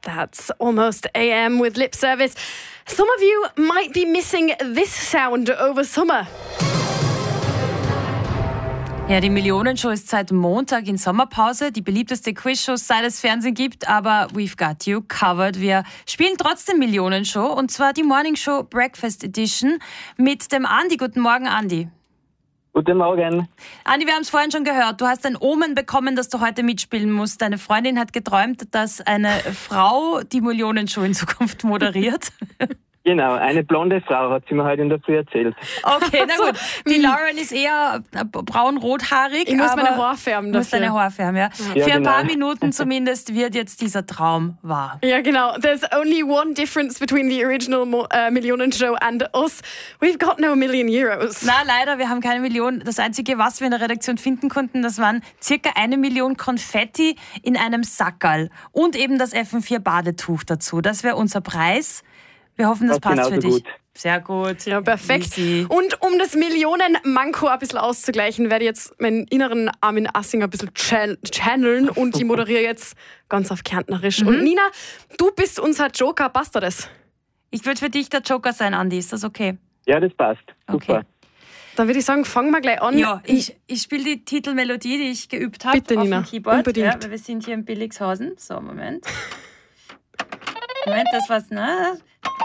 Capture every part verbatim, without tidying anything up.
That's Almost A M with Lip Service. Some of you might be missing this sound over summer. Ja, die Millionenshow ist seit Montag in Sommerpause. Die beliebteste Quizshow, seit es Fernsehen gibt. Aber we've got you covered. Wir spielen trotzdem Millionenshow. Und zwar die Morning Show Breakfast Edition mit dem Andi. Guten Morgen, Andi. Guten Morgen. Andi, wir haben es vorhin schon gehört. Du hast ein Omen bekommen, dass du heute mitspielen musst. Deine Freundin hat geträumt, dass eine Frau die Millionenshow in Zukunft moderiert. Genau, eine blonde Frau hat sie mir heute in der Früh erzählt. Okay, na gut. Die Lauren ist eher braun-rothaarig. Ich muss aber meine Haare färben Du musst deine Haare färben, ja. Ja, Für ein genau. paar Minuten zumindest wird jetzt dieser Traum wahr. Ja, genau. There's only one difference between the original Mo- uh, Millionenshow and us. We've got no million euros. Na, leider, wir haben keine Million. Das Einzige, was wir in der Redaktion finden konnten, das waren circa eine Million Konfetti in einem Sackerl. Und eben das F M vier Badetuch dazu. Das wäre unser Preis. Wir hoffen, das Das passt für genauso dich. gut. Sehr gut. Ja, perfekt. Easy. Und um das Millionen-Manko ein bisschen auszugleichen, werde ich jetzt meinen inneren Armin Assinger ein bisschen chan- channeln und ich moderiere jetzt ganz auf Kärntnerisch. Mhm. Und Nina, du bist unser Joker, passt dir das? Ich würde für dich der Joker sein, Andi. Ist das okay? Ja, das passt. Super. Okay. Dann würde ich sagen, fangen wir gleich an. Ja, ich, ich spiele die Titelmelodie, die ich geübt habe Bitte, auf Nina, dem Keyboard. unbedingt. Ja, weil wir sind hier in Billigshausen. So, Moment. Moment, das war's, ne?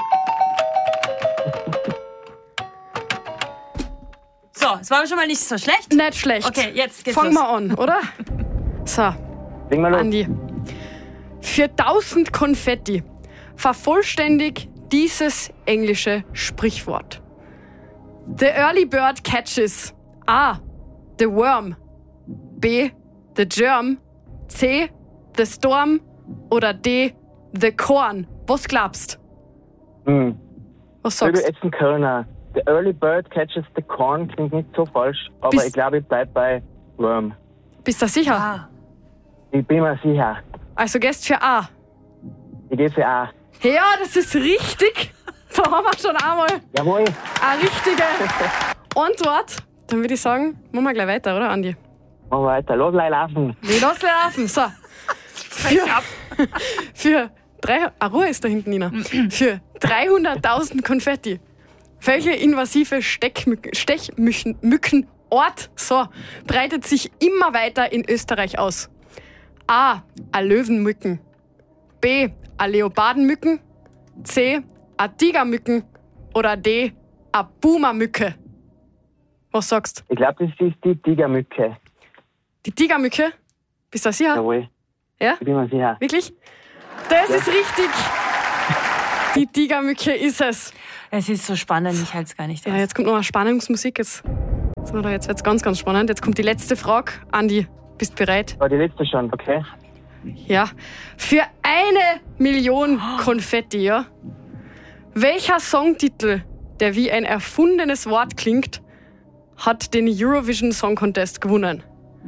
So, es war schon mal nicht so schlecht. Nicht schlecht. Okay, jetzt geht's Fangen los. wir an, oder? So, Legen wir los. Andi. Für tausend Konfetti vervollständig dieses englische Sprichwort. The early bird catches A. The worm. B. The germ. C. The storm. Oder D. The corn. Was glaubst? Hm. Was Ich würde sagst jetzt einen Körner. The early bird catches the corn klingt nicht so falsch, aber Bist- ich glaube, ich bleibe bei worm. Bist du sicher? Ah, Ich bin mir sicher. Also gehst für A. Ich gehe für A. Ja, das ist richtig. Da haben wir schon einmal Jawohl. eine richtige Antwort. Dann würde ich sagen, machen wir gleich weiter, oder Andi? Machen wir weiter. Los, gleich laufen. Wir lassen laufen. So. Für, für drei, ah, Ruhe ist da hinten, Nina. Für dreihunderttausend Konfetti. Welche invasive Steckmücken, Stechmückenort so, breitet sich immer weiter in Österreich aus? A. A Löwenmücken. B. A Leopardenmücken. C. A Tigermücken. Oder D. A Boomermücke. Was sagst du? Ich glaube, das ist die Tigermücke. Die Tigermücke? Bist du sicher? Jawohl. Ja? Ich bin mir sicher. Wirklich? Das ist richtig. Die Tigermücke ist es. es ist so spannend, ich halte es gar nicht aus. Ja, jetzt kommt noch eine Spannungsmusik. Jetzt, sind wir da, jetzt wird es ganz, ganz spannend. Jetzt kommt die letzte Frage. Andi, bist du bereit? War die letzte schon, okay? Ja. Für eine Million Konfetti, ja? Welcher Songtitel, der wie ein erfundenes Wort klingt, hat den Eurovision Song Contest gewonnen?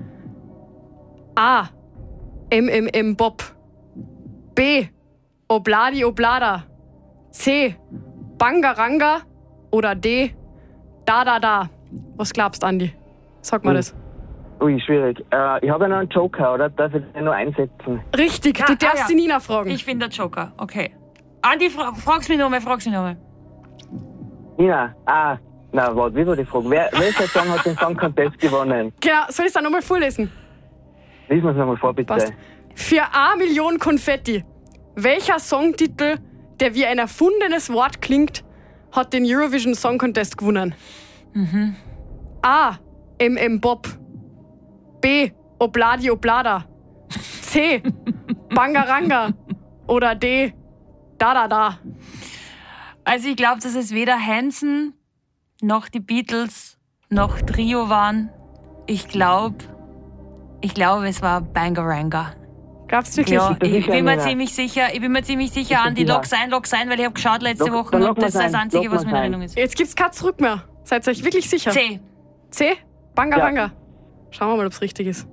A. M M M Bob. B. Obladi Oblada. C. Bangaranga. Oder D. Da Da Da. Was glaubst du, Andi? Sag mal Hm. das. Ui, schwierig. Äh, ich habe ja noch einen Joker, oder? Darf ich den noch einsetzen? Richtig, Ja, du ah, darfst ja. die Nina fragen. Ich bin der Joker, okay. Andi, fra frag's mich nochmal, frag's mich nochmal. Nina, ah, na, warte, wie war die Frage? Wer, welcher Song hat den Song Contest gewonnen? Genau, soll ich es dann nochmal vorlesen? Lies mir es nochmal vor, bitte. Passt. Für eine Million Konfetti. Welcher Songtitel, der wie ein erfundenes Wort klingt, hat den Eurovision Song Contest gewonnen? Mhm. A. M M Bob. B. Obladi Oblada. C. Bangaranga. Oder D. Da Da Da. Also ich glaube, dass es weder Hanson noch die Beatles noch Trio waren. Ich glaube, ich glaube, es war Bangaranga. Glaubst du wirklich? Ja, Bist du ich sicher, bin mir Nina? ziemlich sicher, ich bin mir ziemlich sicher, Bist du Andi, sicher? log's ein, log's ein, weil ich habe geschaut letzte Log- Woche dann und log das ist mal's das ein, Einzige, log was mir in mal's Erinnerung ist. Jetzt gibt's kein Zurück mehr. Seid ihr euch wirklich sicher? C. C? Bangaranga. Schauen wir mal, ob es richtig ist.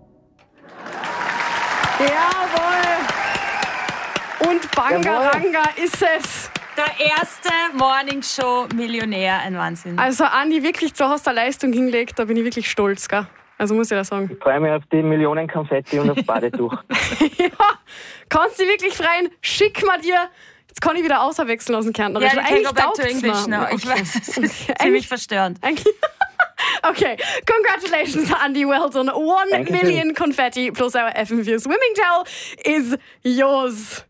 Jawohl! Und Bangaranga ist es. Der erste Morning Show Millionär, ein Wahnsinn. Also Andi, wirklich, du hast eine Leistung hingelegt, da bin ich wirklich stolz, gell? Also muss ich da sagen. Ich freue mich auf die Millionen Konfetti und auf Badetuch. Ja, Kannst du dich wirklich freuen? Schick mal dir. Jetzt kann ich wieder außerwechseln aus dem Kärntnerischen. Ja, eigentlich go back to taugt's English mir. now. Okay. Ich weiß, es ist Okay. ziemlich verstörend. Eigentlich- Okay, congratulations, Andy Weldon. One Dankeschön. million confetti plus our F M vier swimming towel is yours.